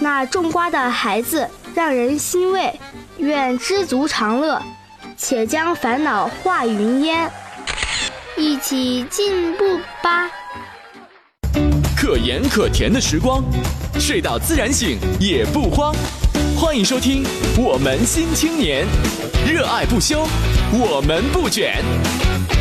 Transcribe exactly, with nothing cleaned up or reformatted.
那种瓜的孩子让人欣慰，愿知足常乐，且将烦恼化云烟，一起进步吧。 可盐可甜的时光，睡到自然醒也不慌。欢迎收听我们新青年，热爱不休，我们不卷。